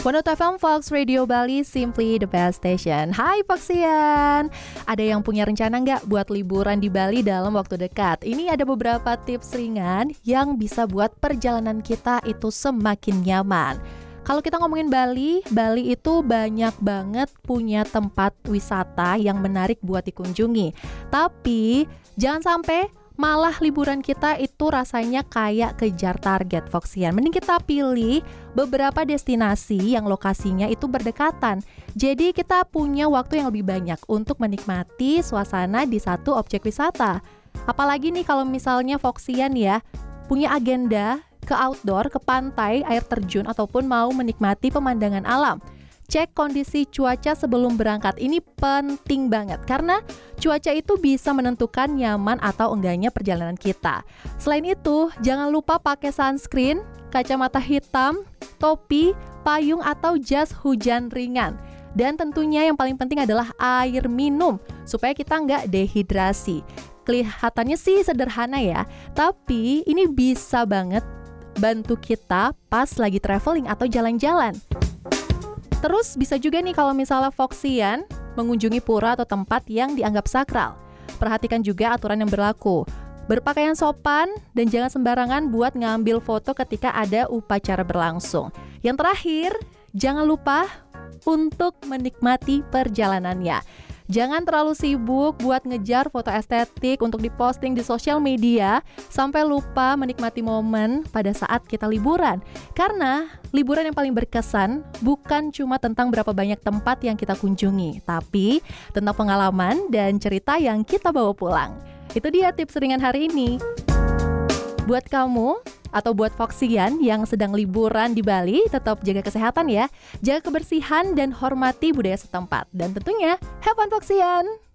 102 FM Fox Radio Bali, simply the best station. Hai Foxian, ada yang punya rencana nggak buat liburan di Bali dalam waktu dekat? Ini ada beberapa tips ringan yang bisa buat perjalanan kita itu semakin nyaman. Kalau kita ngomongin Bali, Bali itu banyak banget punya tempat wisata yang menarik buat dikunjungi. Tapi jangan sampai malah liburan kita itu rasanya kayak kejar target, Foxian. Mending kita pilih beberapa destinasi yang lokasinya itu berdekatan. Jadi kita punya waktu yang lebih banyak untuk menikmati suasana di satu objek wisata. Apalagi nih kalau misalnya Foxian ya punya agenda ke outdoor, ke pantai, air terjun, ataupun mau menikmati pemandangan alam. Cek kondisi cuaca sebelum berangkat. Ini penting banget karena cuaca itu bisa menentukan nyaman atau enggaknya perjalanan kita. Selain itu, jangan lupa pakai sunscreen, kacamata hitam, topi, payung atau jas hujan ringan. Dan tentunya yang paling penting adalah air minum supaya kita nggak dehidrasi. Kelihatannya sih sederhana ya, tapi ini bisa banget bantu kita pas lagi traveling atau jalan-jalan. Terus bisa juga nih kalau misalnya Foxian mengunjungi pura atau tempat yang dianggap sakral. Perhatikan juga aturan yang berlaku. Berpakaian sopan dan jangan sembarangan buat ngambil foto ketika ada upacara berlangsung. Yang terakhir, jangan lupa untuk menikmati perjalanannya. Jangan terlalu sibuk buat ngejar foto estetik untuk diposting di sosial media sampai lupa menikmati momen pada saat kita liburan. Karena liburan yang paling berkesan bukan cuma tentang berapa banyak tempat yang kita kunjungi, tapi tentang pengalaman dan cerita yang kita bawa pulang. Itu dia tips ringan hari ini. Buat kamu atau buat Foxian yang sedang liburan di Bali, tetap jaga kesehatan ya, jaga kebersihan dan hormati budaya setempat. Dan tentunya, have fun Foxian!